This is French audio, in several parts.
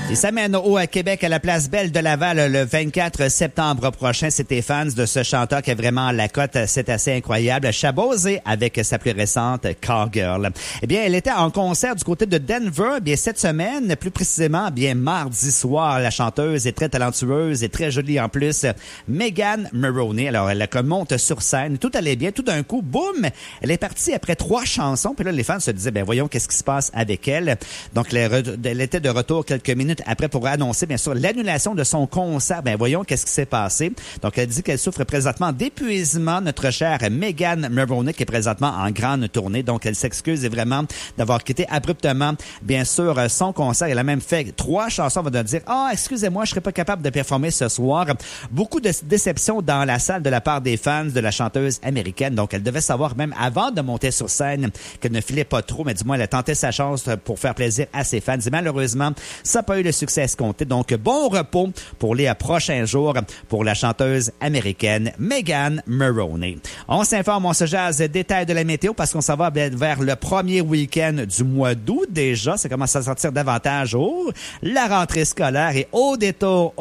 Il s'amène au Québec à la Place Belle de Laval le 24 septembre prochain. C'était fans de ce chanteur qui est vraiment la cote. C'est assez incroyable. Chabosé avec sa plus récente Cowgirl. Eh bien, elle était en concert du côté de Denver. Eh bien, cette semaine, plus précisément, bien mardi soir, la chanteuse est très talentueuse et très jolie en plus. Megan Moroney. Alors, elle monte sur scène. Tout allait bien. Tout d'un coup, boum, elle est partie après 3 chansons. Puis là, les fans se disaient, ben voyons qu'est-ce qui se passe avec elle. Donc, elle était de retour quelques minutes après pour annoncer, bien sûr, l'annulation de son concert. Ben voyons qu'est-ce qui s'est passé. Donc, elle dit qu'elle souffre présentement d'épuisement, notre chère Megan Moroney, qui est présentement en grande tournée. Donc, elle s'excuse vraiment d'avoir quitté abruptement, bien sûr, son concert. Elle a même fait 3 chansons. On va dire, excusez-moi, je serais pas capable de performer ce soir. Beaucoup de déception dans la salle de la part des fans de la chanteuse américaine. Donc, elle devait savoir même avant de monter sur scène qu'elle ne filait pas trop, mais du moins, elle a tenté sa chance pour faire plaisir à ses fans. Et malheureusement, ça n'a pas eu le succès escompté. Donc, bon repos pour les prochains jours pour la chanteuse américaine Megan Moroney. On s'informe, on se jase détails de la météo parce qu'on s'en va vers le premier week-end du mois d'août déjà. Ça commence à sortir davantage la rentrée scolaire et au détour,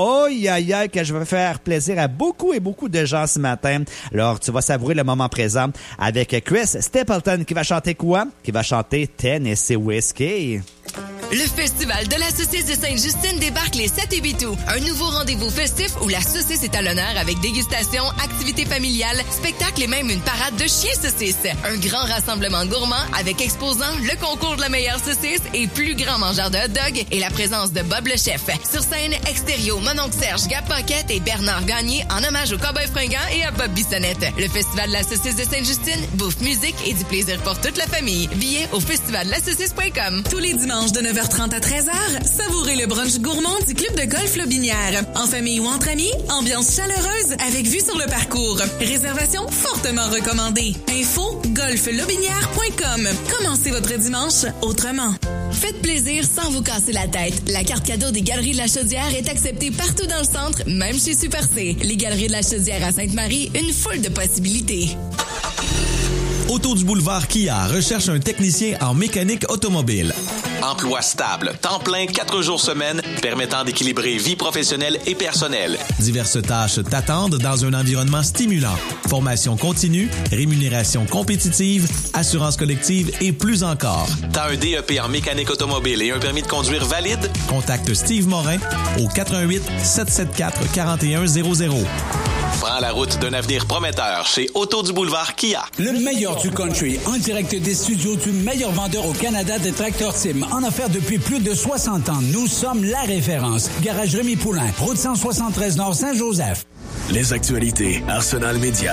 que je vais faire plaisir à beaucoup de gens ce matin. Alors, tu vas savourer le moment présent avec Chris Stapleton qui va chanter quoi? Qui va chanter Tennessee Whiskey. Le Festival de la saucisse de Sainte-Justine débarque les 7 et 8 août. Un nouveau rendez-vous festif où la saucisse est à l'honneur avec dégustation, activités familiales, spectacle et même une parade de chiens saucisses. Un grand rassemblement gourmand avec exposant le concours de la meilleure saucisse et plus grand mangeur de hot dog et la présence de Bob le chef. Sur scène, Extérieur, Mononcle Serge, Gap Pocket et Bernard Gagné en hommage au Cowboy Fringant et à Bob Bissonnette. Le Festival de la saucisse de Sainte-Justine, bouffe, musique et du plaisir pour toute la famille. Billets au festivaldelassaucisse.com. Tous les dimanches de 9h30 à 13h, savourez le brunch gourmand du Club de golf Lobinière. En famille ou entre amis, ambiance chaleureuse avec vue sur le parcours. Réservation fortement recommandée. Info golflobinière.com. Commencez votre dimanche autrement. Faites plaisir sans vous casser la tête. La carte cadeau des Galeries de la Chaudière est acceptée partout dans le centre, même chez Super C. Les Galeries de la Chaudière à Sainte-Marie, une foule de possibilités. Auto du boulevard Kia recherche un technicien en mécanique automobile. Emploi stable, temps plein, 4 jours semaine, permettant d'équilibrer vie professionnelle et personnelle. Diverses tâches t'attendent dans un environnement stimulant. Formation continue, rémunération compétitive, assurance collective et plus encore. T'as un DEP en mécanique automobile et un permis de conduire valide? Contacte Steve Morin au 88 774 4100. Prends la route d'un avenir prometteur chez Auto du boulevard Kia. Le meilleur du country, en direct des studios du meilleur vendeur au Canada de Tracteur Tim. En affaires depuis plus de 60 ans, nous sommes la référence. Garage Rémi Poulain, route 173 Nord Saint-Joseph. Les actualités, Arsenal Média.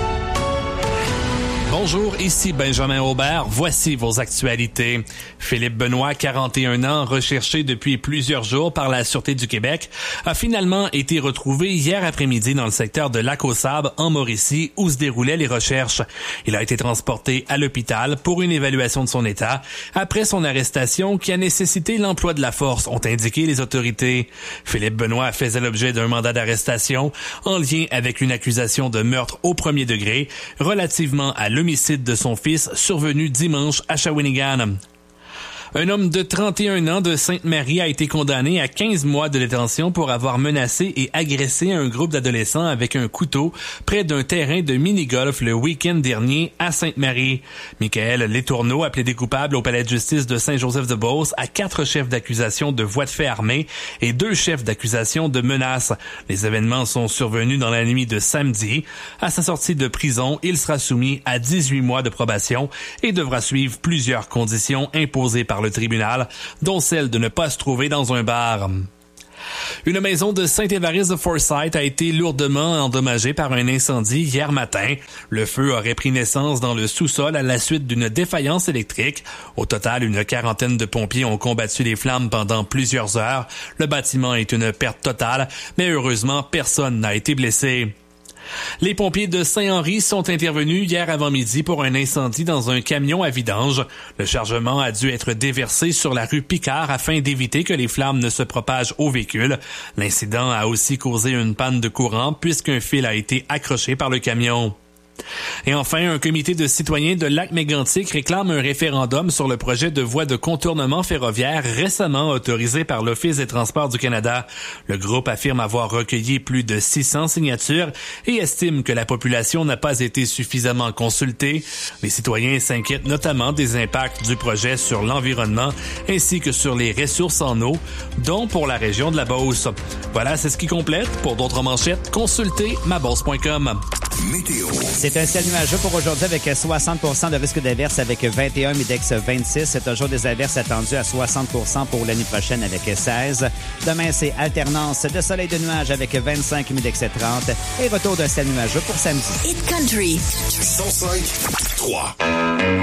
Bonjour, ici Benjamin Aubert. Voici vos actualités. Philippe Benoît, 41 ans, recherché depuis plusieurs jours par la Sûreté du Québec, a finalement été retrouvé hier après-midi dans le secteur de Lac-aux-Sables, en Mauricie, où se déroulaient les recherches. Il a été transporté à l'hôpital pour une évaluation de son état après son arrestation qui a nécessité l'emploi de la force, ont indiqué les autorités. Philippe Benoît faisait l'objet d'un mandat d'arrestation en lien avec une accusation de meurtre au premier degré relativement à l'homicide de son fils survenu dimanche à Shawinigan. Un homme de 31 ans de Sainte-Marie a été condamné à 15 mois de détention pour avoir menacé et agressé un groupe d'adolescents avec un couteau près d'un terrain de mini-golf le week-end dernier à Sainte-Marie. Michael Letourneau a plaidé coupable au palais de justice de Saint-Joseph-de-Beauce à 4 chefs d'accusation de voies de fait armées et 2 chefs d'accusation de menaces. Les événements sont survenus dans la nuit de samedi. À sa sortie de prison, il sera soumis à 18 mois de probation et devra suivre plusieurs conditions imposées par le tribunal, dont celle de ne pas se trouver dans un bar. Une maison de Saint-Évariste de Forsyth a été lourdement endommagée par un incendie hier matin. Le feu aurait pris naissance dans le sous-sol à la suite d'une défaillance électrique. Au total, une quarantaine de pompiers ont combattu les flammes pendant plusieurs heures. Le bâtiment est une perte totale, mais heureusement, personne n'a été blessé. Les pompiers de Saint-Henri sont intervenus hier avant-midi pour un incendie dans un camion à vidange. Le chargement a dû être déversé sur la rue Picard afin d'éviter que les flammes ne se propagent au véhicule. L'incident a aussi causé une panne de courant puisqu'un fil a été accroché par le camion. Et enfin, un comité de citoyens de Lac-Mégantic réclame un référendum sur le projet de voie de contournement ferroviaire récemment autorisé par l'Office des transports du Canada. Le groupe affirme avoir recueilli plus de 600 signatures et estime que la population n'a pas été suffisamment consultée. Les citoyens s'inquiètent notamment des impacts du projet sur l'environnement ainsi que sur les ressources en eau, dont pour la région de la Beauce. Voilà, c'est ce qui complète. Pour d'autres manchettes, consultez mabosse.com. Météo. C'est un ciel nuageux pour aujourd'hui avec 60% de risque d'averse avec 21, Midex 26. C'est toujours des averses attendues à 60% pour l'année prochaine avec 16. Demain, c'est alternance de soleil et de nuages avec 25, Midex 30. Et retour d'un ciel nuageux pour samedi. Hit Country. 105.3.